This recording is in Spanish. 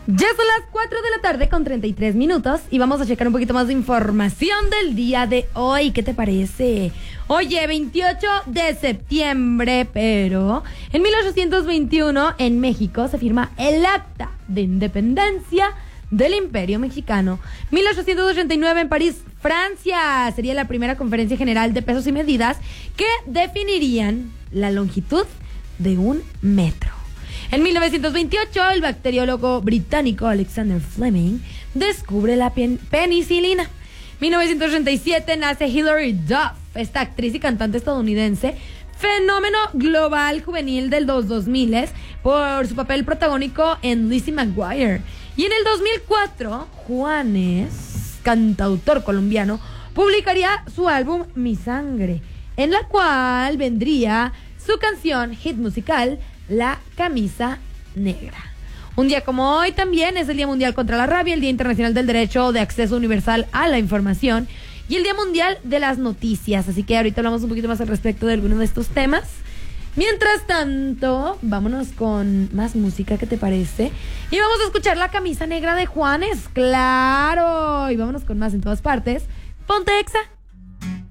Ya son las 4 de la tarde con 33 minutos y vamos a checar un poquito más de información del día de hoy. ¿Qué te parece? Oye, 28 de septiembre, pero en 1821 en México se firma el Acta de Independencia del Imperio Mexicano. 1889 en París, Francia, sería la primera conferencia general de pesos y medidas que definirían la longitud de un metro. En 1928, el bacteriólogo británico Alexander Fleming descubre la penicilina. 1937 nace Hilary Duff, esta actriz y cantante estadounidense, fenómeno global juvenil del 2000 por su papel protagónico en Lizzie McGuire. Y en el 2004, Juanes, cantautor colombiano, publicaría su álbum Mi Sangre, en la cual vendría su canción hit musical La Camisa Negra. Un día como hoy también es el Día Mundial contra la Rabia, el Día Internacional del Derecho de Acceso Universal a la Información y el Día Mundial de las Noticias. Así que ahorita hablamos un poquito más al respecto de algunos de estos temas. Mientras tanto, vámonos con más música, ¿qué te parece? Y vamos a escuchar La Camisa Negra de Juanes, claro. Y vámonos con más en todas partes. Ponte Exa.